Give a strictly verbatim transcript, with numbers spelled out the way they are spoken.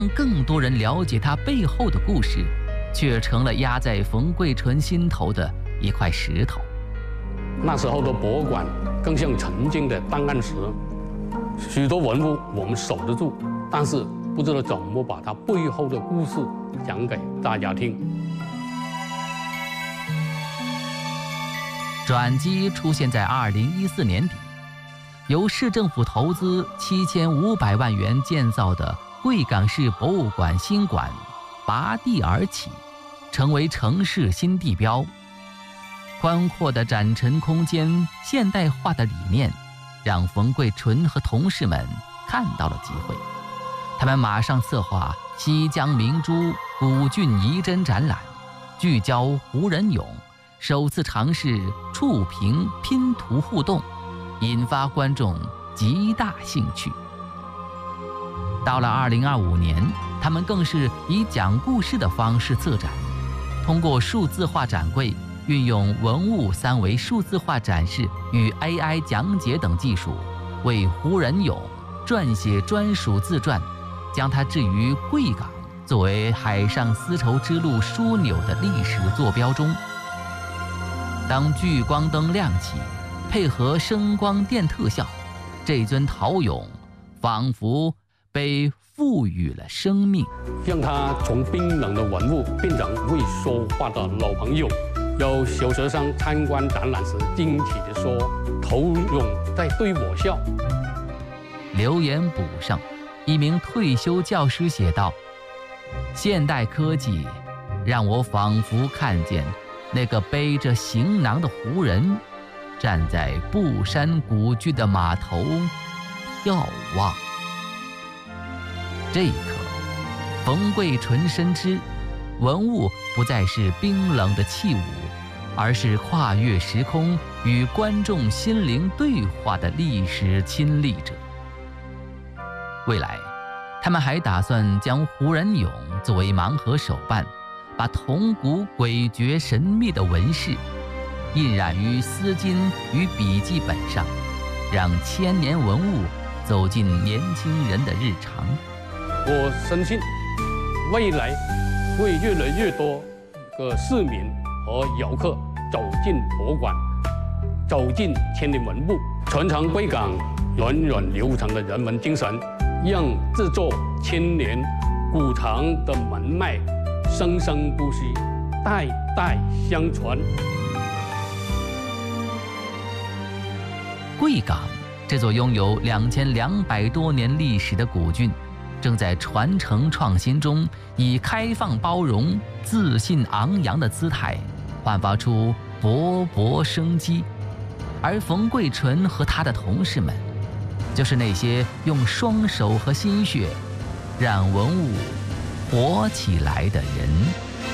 更多人了解他背后的故事，却成了压在冯贵纯心头的一块石头。 那时候的博物馆更像曾经的档案室，许多文物我们守得住，但是不知道怎么把它背后的故事讲给大家听。 转机出现在二零一四年底，由市政府投资七千五百万元建造的贵港市博物馆新馆拔地而起，成为城市新地标。宽阔的展陈空间、现代化的理念，让冯贵纯和同事们看到了机会。他们马上策划西江明珠古郡遗珍展览，聚焦胡仁勇，首次尝试触屏拼图互动，引发观众极大兴趣。到了二零二五年，他们更是以讲故事的方式策展，通过数字化展柜，运用文物三维数字化展示与 A I 讲解等技术，为胡仁勇撰写专属自传，将他置于贵港作为海上丝绸之路枢纽的历史坐标中。当聚光灯亮起，配合声光电特效，这尊陶俑仿佛被赋予了生命， 让它从冰冷的文物变成会说话的老朋友。有小学生参观展览时惊奇地说：“陶俑在对我笑。” 留言簿上，一名退休教师写道：“现代科技让我仿佛看见那个背着行囊的胡人，站在布山古郡的码头眺望。”这一刻，冯贵纯深知，文物不再是冰冷的器物，而是跨越时空与观众心灵对话的历史亲历者。未来，他们还打算将胡仁勇作为盲盒手办，把铜鼓诡谲神秘的纹饰印染于丝巾与笔记本上，让千年文物走进年轻人的日常。 我深信，未来会越来越多个市民和游客走进博物馆，走进千年文物，传承贵港源远流长的人文精神，让制作千年古城的门脉生生不息，代代相传。 贵港这座拥有两千两百多年历史的古郡，正在传承创新中，以开放包容、自信昂扬的姿态，焕发出勃勃生机。而冯贵纯和他的同事们，就是那些用双手和心血，让文物活起来的人。